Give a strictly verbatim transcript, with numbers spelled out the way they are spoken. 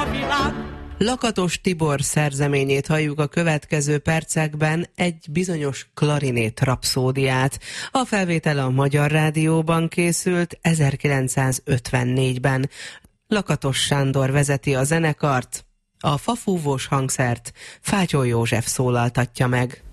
a világ. Lakatos Tibor szerzeményét halljuk a következő percekben, egy bizonyos klarinét rapszódiát. A felvétel a Magyar Rádióban készült ezerkilencszázötvennégyben. Lakatos Sándor vezeti a zenekart, a fafúvós hangszert Fátyol József szólaltatja meg.